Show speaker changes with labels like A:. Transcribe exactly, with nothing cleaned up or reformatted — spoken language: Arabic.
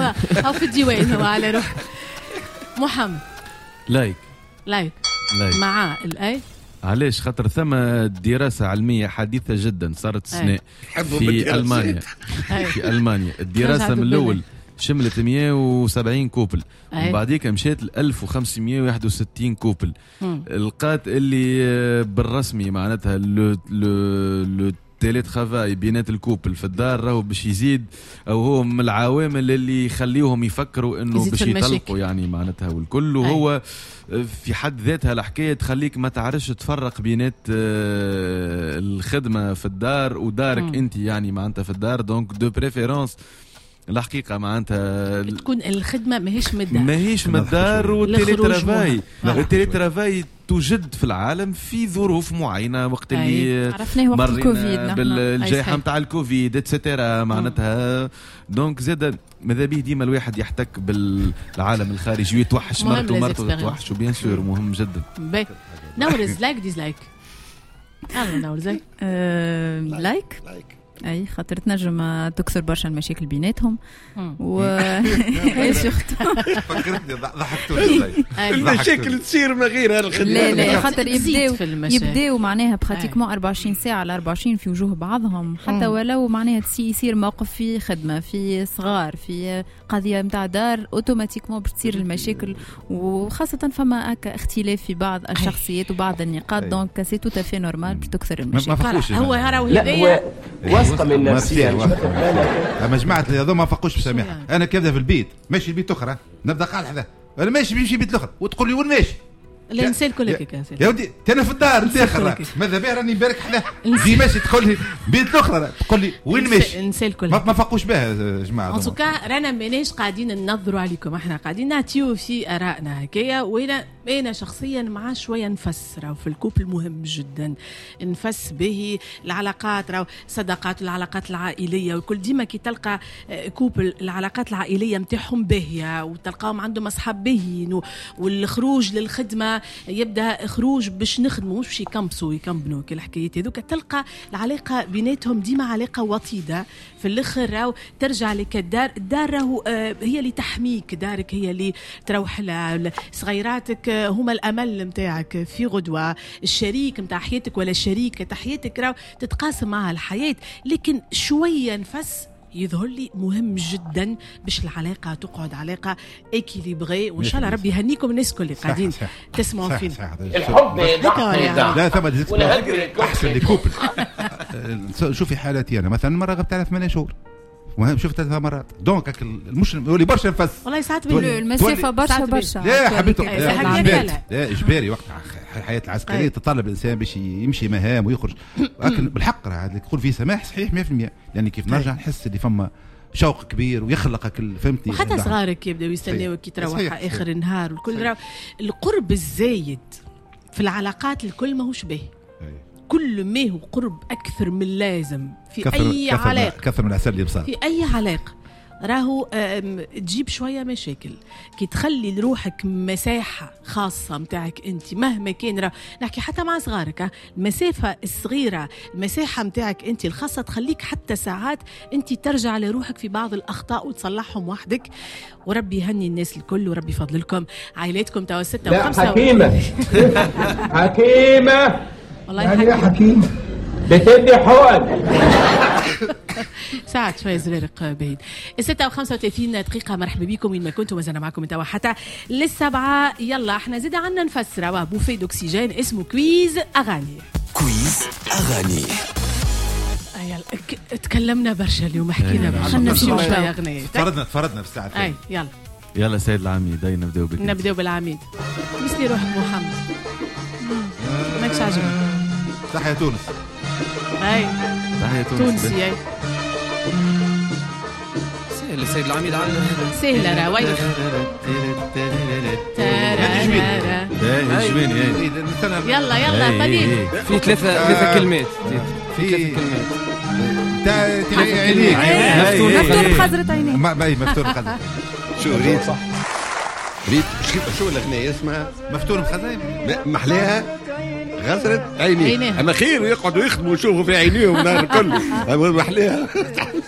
A: أو في الديوان هو على روح. محمد
B: لايك
A: لايك
B: لايك
A: مع الأي.
B: علاش؟ خاطر ثم دراسة علمية حديثة جدا صارت السنة في ألمانيا. في ألمانيا الدراسة من الأول شملت مية وسبعين كوبل، وبعديك مشيت ل ألف وخمسمية وواحد وستين كوبل. لقات اللي بالرسمي معناتها لو لو لو تيلي ترافاي بينات الكوبل في الدار راهو باش يزيد، او هو من العوامل اللي يخليهم يفكروا انه باش يطلقوا يعني معناتها والكل. وهو في حد ذاتها الحكايه تخليك ما تعرفش تفرق بينات الخدمه في الدار ودارك م. انت يعني معناتها في الدار. دونك دو بريفيرونس الحقيقه معناتها
A: تكون الخدمه ماهيش من الدار،
B: ماهيش من الدار. والتيلي ترافاي التيلي ترافاي توجد في العالم في ظروف معينه وقت اللي
C: عرفناه وقت الكوفيد
B: بالجائحه نتاع الكوفيد اتسترا معناتها. دونك زاد ماذا به ديما الواحد يحتك بالعالم الخارجي ويتوحش مرته ومرته تتوحش، وبيان سور مهم جدا.
A: نورز لايك ديزلايك. انا نورز لايك
C: لايك اي خاطر تنجم تكسر برشا المشاكل بيناتهم و
D: فكرتني ضحكتوني
E: المشاكل تصير من غير هالخدمه.
C: لا لا خاطر يبداو يبداو معناها براتيكمون أربعة وعشرين ساعه على أربعة وعشرين في وجوه بعضهم، حتى ولو معناها يصير موقف في خدمه في صغار في قضيه نتاع دار اوتوماتيكمون بتصير المشاكل، وخاصه فما هكا اختلاف في بعض الشخصيات وبعض النقاط. دونك سي تو تافي نورمال باش تكسر المشاكل.
A: هو راهو هدايا
E: واسطه من نفسيه.
D: اما جماعه هذو ما فقوش بسامح. انا كنبدا في البيت ماشي البيت اخرى نبدا قاعد حذا انا ماشي بيمشي بيت الاخر وتقول لي وين ماشي
A: لا نسال كلك يا
D: يا ودي انا في الدار الاخر ماذا بيه راني بارك حذا دي ماشي تقول لي بيت الاخرى تقول لي وين ماشي
A: نسال كلك
D: ما فقوش بها جماعه.
A: ان سوكا رانا ماناش قاعدين ننظروا عليكم، احنا قاعدين نعطيو في ارائنا هكايا. وانا انا شخصيا مع شويه نفس راهو في الكوبل مهم جدا نفس به العلاقات، راهو صداقات العلاقات العائليه والكل. ديما كي تلقى كوبل العلاقات العائليه نتاعهم باهيه وتلقاهم عندهم اصحاب باهيين والخروج للخدمه يبدا خروج باش نخدموا مش باش يكمبسوا يكمبنوا كل الحكايات هذوك، تلقى العلاقه بيناتهم ديما علاقه وطيده. في الاخر راهو ترجع لك الدار الدار راهو هي اللي تحميك، دارك هي اللي تروح لها، صغيراتك هما الامل نتاعك في غدوه، الشريك نتاع حياتك ولا الشريكه تاع حياتك راهو تتقاسم معها الحياه. لكن شويه نفس يظهر لي مهم جدا باش العلاقه تقعد علاقه اكيليبري. وان شاء الله ربي يهنيكم الناس كل اللي قاعدين تسمعوا فينا.
E: الحب
D: لا ثم احسن لكوبل. شوفي حالتي انا مثلا مره غبت على ثمانية شهور وهم شفت ثلاث مرات. دونك مش يولي برشا نفس
A: والله ساعات
C: المسافه برشا برشا.
D: لا حبيت لا اجباري وقت الحياه العسكريه تطلب الانسان باش يمشي مهام ويخرج. لكن بالحق راه يقول فيه سماح صحيح مية بالمية. يعني كيف نرجع نحس اللي فما شوق كبير ويخلقك فهمتني.
A: وحتى صغارك يبداو يستناوك كي تروح اخر النهار والكل. القرب الزايد في العلاقات الكل ماهوش باهي، كل ما هو قرب أكثر من لازم في كثر أي
D: كثر
A: علاقة
D: كثر من العسل اللي بصار
A: في أي علاقة راهو تجيب شوية مشاكل. كي تخلي لروحك مساحة خاصة متاعك أنت مهما كان راه نحكي حتى مع صغارك، المسافة الصغيرة المساحة متاعك أنت الخاصة تخليك حتى ساعات أنت ترجع لروحك في بعض الأخطاء وتصلحهم وحدك. وربي يهني الناس الكل وربي يفضلكم عائلاتكم توا ستة وخمسة.
E: حكيمة حكيمة
A: والله
E: يعني يا حكيم بتدي حقن
A: ساعات شوية زرارق بعيد. الستة وخمسة وثلاثين دقيقة. مرحبا بكم وين ما كنتم، مازلنا معكم انتوا حتى للسبعة. يلا احنا زيد عنا نفسر بوفي دوكسيجين اسمه كويز أغاني.
F: كويز أغاني.
A: يلا تكلمنا برشا اليوم، حكينا برشا. خلنا نمشيو شوية أغنية.
D: فرضنا فرضنا في الساعة.
A: أي يلا
B: يلا سيد العميد هاي نبداو بك.
A: نبداو بالعميد. مثلي روحك محمد ماكش عجبني.
D: تحية تونس.
A: أي
B: تحية تونس
A: تونسي. أي
G: سهل السيد العميد عندنا
A: سهلة راوي يلا يلا بديل
G: في ثلاثة ثلاثة كلمات في ثلاثة كلمات
D: تحية عينيك
C: مفتون بخزرة عينيك
D: ما ما مفتون بخزرة.
E: شو ريت ريت شو الأغنية اسمها
D: مفتون بخزرة
E: محليها غزرت عينيه. أما خير يقعدوا يخدموا ويشوفوا في عينيهم نهار كله محليها